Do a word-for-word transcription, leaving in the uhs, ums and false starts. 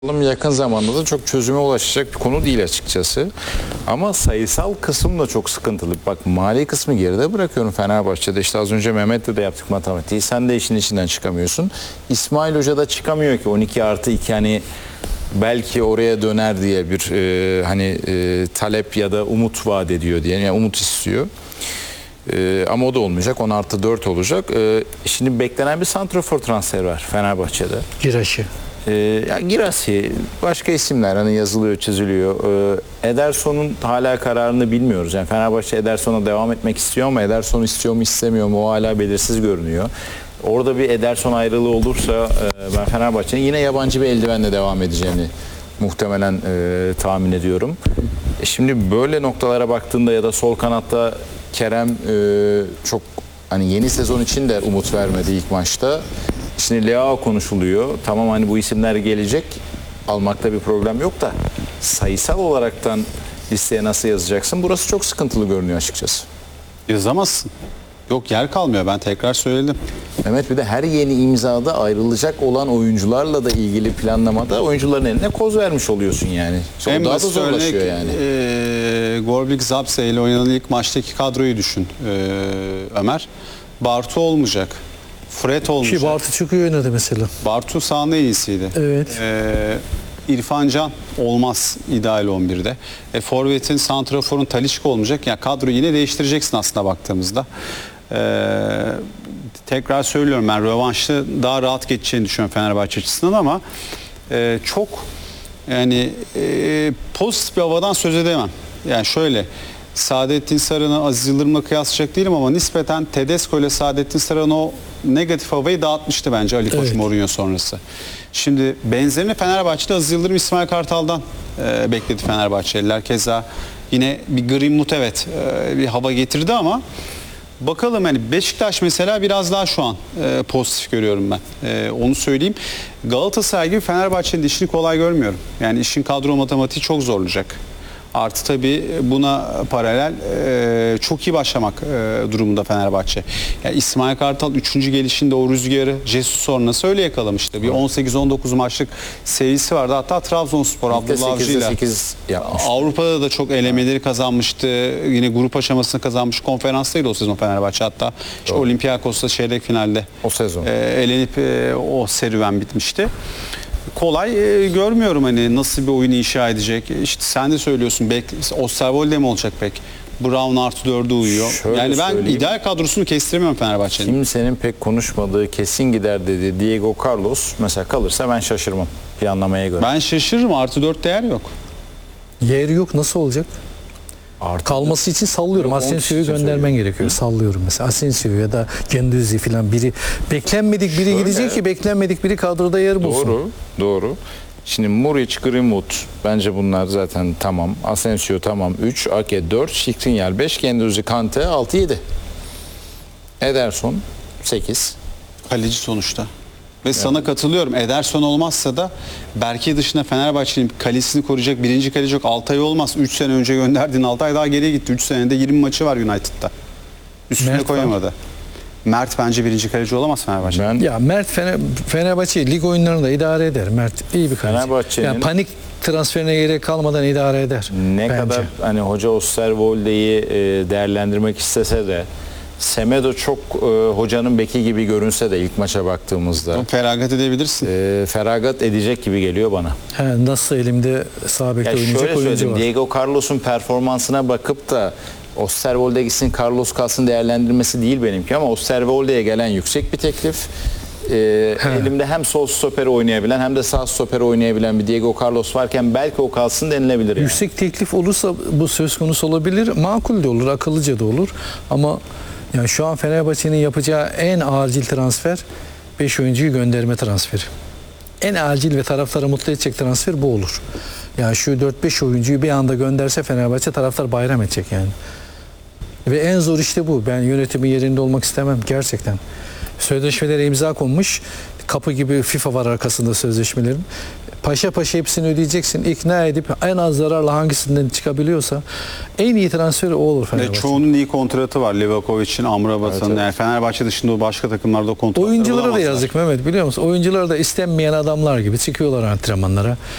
Yakın zamanda da çok çözüme ulaşacak bir konu değil açıkçası. Ama sayısal kısım da çok sıkıntılı. Bak, mali kısmı geride bırakıyorum Fenerbahçe'de. İşte az önce Mehmet'le de yaptık matematiği. Sen de işin içinden çıkamıyorsun. İsmail Hoca da çıkamıyor ki on iki artı iki, hani belki oraya döner diye bir e, hani e, talep ya da umut vaat ediyor diye. Yani umut istiyor. E, ama o da olmayacak. on artı dört olacak. E, şimdi beklenen bir santrafor transferi var Fenerbahçe'de. Giraşı. Ee, ya Girassi, başka isimler hani yazılıyor, çiziliyor. Ee, Ederson'un hala kararını bilmiyoruz. Yani Fenerbahçe Ederson'a devam etmek istiyor ama Ederson istiyor mu istemiyor mu, o hala belirsiz görünüyor. Orada bir Ederson ayrılığı olursa e, ben Fenerbahçe'nin yine yabancı bir eldivenle devam edeceğini muhtemelen e, tahmin ediyorum. E şimdi böyle noktalara baktığında ya da sol kanatta Kerem e, çok hani yeni sezon için de umut vermedi ilk maçta. Şimdi Leao konuşuluyor. Tamam, hani bu isimler gelecek. Almakta bir problem yok da sayısal olaraktan listeye nasıl yazacaksın? Burası çok sıkıntılı görünüyor açıkçası. Yazamazsın. Yok, yer kalmıyor, ben tekrar söyledim. Mehmet, bir de her yeni imzada ayrılacak olan oyuncularla da ilgili planlamada oyuncuların eline koz vermiş oluyorsun yani. Sonra En daha da basit zorlaşıyor örnek, yani. E, Gorbik Zapse ile oynanan ilk maçtaki kadroyu düşün e, Ömer. Bartu olmayacak. Fred olmayacak. Ki Bartu çok iyi oynadı mesela. Bartu sahanın en iyisiydi. Evet. Ee, İrfan Can olmaz ideal on birde. E, Forvet'in, santraforun Talisca olmayacak. Yani kadroyu yine değiştireceksin aslında baktığımızda. Ee, tekrar söylüyorum, ben rövanşı daha rahat geçeceğini düşünüyorum Fenerbahçe açısından ama e, çok yani e, pozitif bir havadan söz edemem. Yani şöyle, Saadettin Saran'ı Aziz Yıldırım'la kıyaslayacak değilim ama nispeten Tedesco ile Saadettin Saran o negatif havayı dağıtmıştı bence Ali Koç, Evet. Mourinho sonrası. Şimdi benzerini Fenerbahçe'de Aziz Yıldırım İsmail Kartal'dan e, bekledi Fenerbahçeliler. Keza yine bir Greenwood, evet e, bir hava getirdi ama bakalım, hani Beşiktaş mesela biraz daha şu an e, pozitif görüyorum ben. E, onu söyleyeyim. Galatasaray gibi Fenerbahçe'nin işini kolay görmüyorum. Yani işin kadro matematiği çok zorlayacak. Artı tabii buna paralel e, çok iyi başlamak e, durumunda Fenerbahçe. Yani İsmail Kartal üçüncü gelişinde o rüzgarı Jesus sonrası öyle yakalamıştı. Bir on sekiz on dokuz maçlık serisi vardı. Hatta Trabzonspor Abdullah Avcı'yla sekiz yapmış. Avrupa'da da çok elemeleri kazanmıştı. Yine grup aşamasını kazanmış, konferanstaydı o sezon Fenerbahçe. Hatta işte Olympiakos'ta çeyrek finalde O sezon. e, elenip e, o serüven bitmişti. Kolay e, görmüyorum hani nasıl bir oyun inşa edecek. İşte sen de söylüyorsun, Osterwolde mi olacak pek? Brown artı dörde uyuyor. Şöyle yani ben söyleyeyim. ideal kadrosunu kestiremiyorum Fenerbahçe'nin. Kimsenin pek konuşmadığı, kesin gider dediği Diego Carlos mesela kalırsa ben şaşırmam planlamaya göre. Ben şaşırırım, artı dört değer yok. Yeri yok, nasıl olacak? Artık Kalması için sallıyorum. Yok, onun Asensio'yu için göndermen söylüyorum. gerekiyor. Sallıyorum mesela. Asensio ya da Gendouzi falan biri. Beklenmedik biri Şöyle. gidecek ki beklenmedik biri kadroda yer bulsun. Doğru, doğru. Şimdi Muric, Greenwood bence bunlar zaten tamam. Asensio tamam üç, Ake dört, Skriniar beş, Gendouzi, Kante altı yedi. Ederson sekiz. Kaleci sonuçta. Ve sana katılıyorum. Ederson olmazsa da Berke dışında Fenerbahçe'nin kalesini koruyacak birinci kaleci yok. Altay olmaz. üç sene önce gönderdiğin Altay daha geriye gitti. üç senede yirmi maçı var United'da. Üstüne Mert koyamadı. Mert bence birinci kaleci olamaz Fenerbahçe. Ben Ya Mert Fener, Fenerbahçe lig oyunlarını da idare eder. Mert iyi bir kaleci. Fenerbahçe'nin- Yani panik transferine gerek kalmadan idare eder. ne bence. kadar hani hoca Osterwolde'yi e, değerlendirmek istese de Semedo çok e, hocanın beki gibi görünse de ilk maça baktığımızda Feragat edebilirsin. e, feragat edecek gibi geliyor bana. He, nasıl elimde sağ bekte Ya oynayacak şöyle oyuncu söyleyeyim, var. Diego Carlos'un performansına bakıp da Osterwolde gitsin Carlos kalsın değerlendirmesi değil benimki ama Osterwolde'ye gelen yüksek bir teklif. Ee, elimde hem sol stoperi oynayabilen hem de sağ stoperi oynayabilen bir Diego Carlos varken belki o kalsın denilebilir yani. Yüksek teklif olursa bu söz konusu olabilir. Makul de olur, akıllıca da olur. Ama yani şu an Fenerbahçe'nin yapacağı en acil transfer beş oyuncuyu gönderme transferi. En acil ve taraftarı mutlu edecek transfer bu olur. Yani şu dört beş oyuncuyu bir anda gönderse Fenerbahçe, taraftar bayram edecek yani. Ve en zor işte bu. Ben yönetimin yerinde olmak istemem gerçekten. Sözleşmelere imza konmuş. kapı gibi FIFA var arkasında sözleşmelerin. Paşa paşa hepsini ödeyeceksin. İkna edip en az zararla hangisinden çıkabiliyorsa en iyi transfer o olur Ve Fenerbahçe. çoğunun iyi kontratı var. Livakovic'in, Amrabat'ın. Evet, evet. Yani Fenerbahçe dışında o başka takımlarda kontratları Oyunculara da bulamazlar. yazık Mehmet, biliyor musun? Oyuncular da istenmeyen adamlar gibi çıkıyorlar antrenmanlara.